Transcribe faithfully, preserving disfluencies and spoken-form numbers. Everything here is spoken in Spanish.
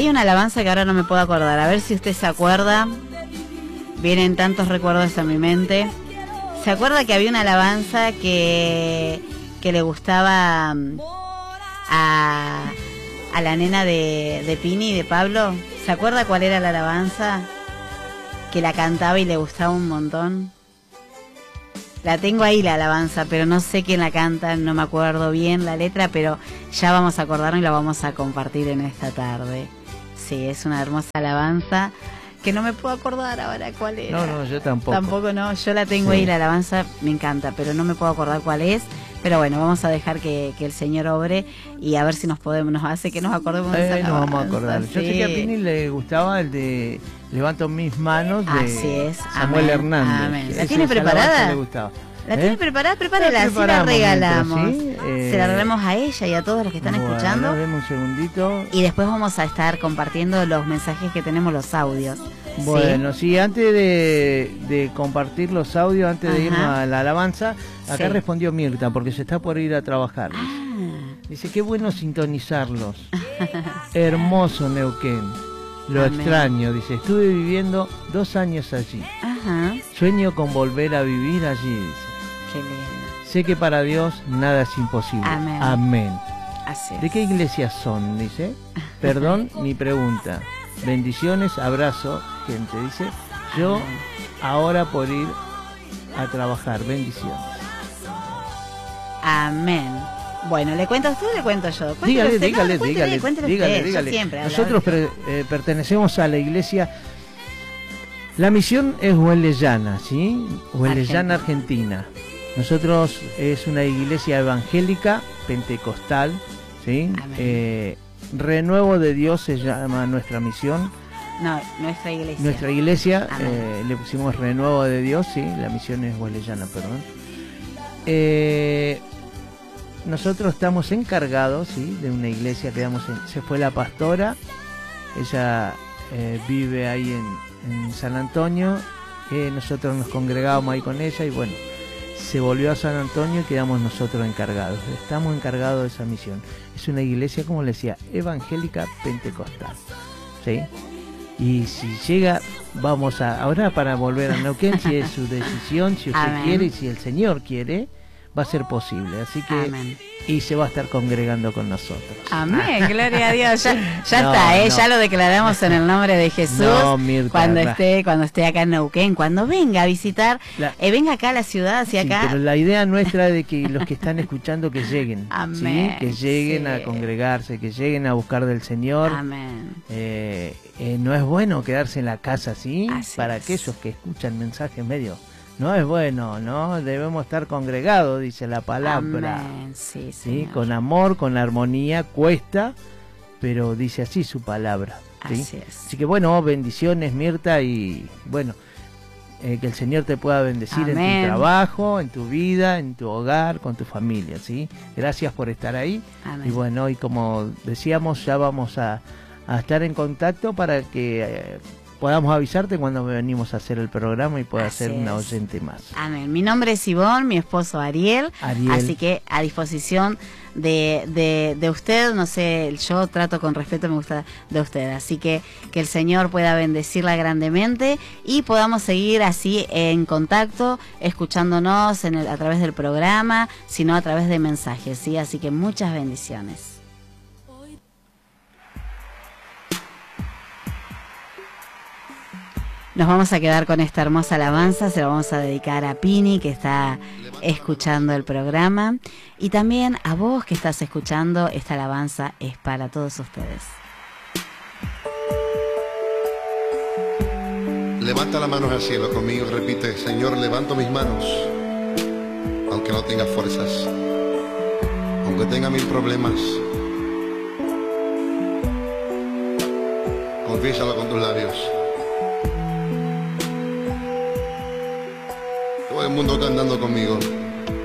hay una alabanza que ahora no me puedo acordar, a ver si usted se acuerda. Vienen tantos recuerdos a mi mente. ¿Se acuerda que había una alabanza que, que le gustaba a, a la nena de, de Pini, de Pablo? ¿Se acuerda cuál era la alabanza? Que la cantaba y le gustaba un montón. La tengo ahí la alabanza, pero no sé quién la canta, no me acuerdo bien la letra, pero ya vamos a acordarnos y la vamos a compartir en esta tarde. Sí, es una hermosa alabanza que no me puedo acordar ahora cuál era. No, no, yo tampoco. Tampoco no, yo la tengo sí. ahí la alabanza, me encanta, pero no me puedo acordar cuál es. Pero bueno, vamos a dejar que, que el Señor obre y a ver si nos podemos, nos hace que nos acordemos de esa eh, alabanza. Nos vamos a acordar. Sí. Yo sé que a Pini le gustaba el de Levanto mis manos de Así es. Samuel Amén. Hernández. Amén. ¿La Esa- tiene esa preparada? alabanza le gustaba. ¿La ¿Eh? tiene preparada? Prepárela, La así la preparamos regalamos. mientras, ¿sí? Eh, Se la regalamos a ella y a todos los que están bueno, escuchando. Deme un segundito. Y después vamos a estar compartiendo los mensajes que tenemos, los audios. Bueno, ¿sí? sí, antes de, de compartir los audios, antes Ajá. de irnos a la alabanza, acá Sí. respondió Mirta, porque se está por ir a trabajar. Ah. Dice, qué bueno sintonizarlos. Hermoso Neuquén. Lo Amén. extraño, dice, estuve viviendo dos años allí. Ajá. Sueño con volver a vivir allí, dice. Qué lindo. Sé que para Dios nada es imposible. Amén. Amén. Así es. ¿De qué iglesias son? Dice. Perdón mi pregunta. Bendiciones, abrazo, gente. Dice, yo Amén. ahora por ir a trabajar. Bendiciones. Amén. Bueno, ¿le cuenta usted o le cuento yo? Cuéntelo Dígale, usted. dígale, No, cuéntele, dígale, cuéntele dígale, usted. Yo dígale. siempre hablo. Nosotros per- eh, pertenecemos a la iglesia. La misión es Huelellana, ¿sí? Huelellana, Argentina. Nosotros es una iglesia evangélica, pentecostal, ¿sí? Eh, Renuevo de Dios se llama nuestra misión. No, nuestra iglesia. Nuestra iglesia, Amén. eh, le pusimos Renuevo de Dios, sí, la misión es Huelellana, perdón. Eh, nosotros estamos encargados, sí, de una iglesia que damos en, se fue la pastora, ella eh, vive ahí en, en San Antonio, eh, nosotros nos congregábamos ahí con ella y bueno, se volvió a San Antonio y quedamos nosotros encargados. Estamos encargados de esa misión. Es una iglesia, como le decía, evangélica pentecostal, ¿sí? Y si llega, vamos a, ahora para volver a Neuquén, si es su decisión, si usted Amén. quiere y si el Señor quiere, va a ser posible. Así que, Amén. y se va a estar congregando con nosotros. Amén, gloria a Dios. Ya, ya No, está, ¿eh? no. ya lo declaramos en el nombre de Jesús. No, Mirta, cuando la- esté, cuando esté acá en Neuquén, cuando venga a visitar, La- eh, venga acá a la ciudad, hacia Sí, acá. pero la idea nuestra es de que los que están escuchando que lleguen, Amén, ¿sí? Que lleguen sí. a congregarse, que lleguen a buscar del Señor. Amén. Eh, eh, no es bueno quedarse en la casa, ¿sí? Así Para es. aquellos que escuchan mensajes medio. No es bueno, ¿no? Debemos estar congregados, dice la palabra. Amén. Sí, ¿Sí? Señor. Con amor, con armonía, cuesta, pero dice así su palabra. ¿sí? Así es. Así que bueno, bendiciones Mirta y bueno, eh, que el Señor te pueda bendecir en Amén. tu trabajo, en tu vida, en tu hogar, con tu familia, ¿sí? Gracias por estar ahí. Amén. Y bueno, y como decíamos, ya vamos a, a estar en contacto para que eh, podamos avisarte cuando venimos a hacer el programa y pueda Así ser una es. oyente más. Amén. Mi nombre es Ivonne, mi esposo Ariel, Ariel. así que a disposición de, de, de usted, no sé, yo trato con respeto, me gusta de usted, así que que el Señor pueda bendecirla grandemente y podamos seguir así en contacto, escuchándonos en el, a través del programa, sino a través de mensajes, ¿sí? Así que muchas bendiciones. Nos vamos a quedar con esta hermosa alabanza, se la vamos a dedicar a Pini que está escuchando el programa y también a vos que estás escuchando, esta alabanza es para todos ustedes. Levanta las manos al cielo conmigo y repite: Señor, levanto mis manos, aunque no tenga fuerzas, aunque tenga mil problemas. Confiésalo con tus labios. Todo el mundo cantando conmigo.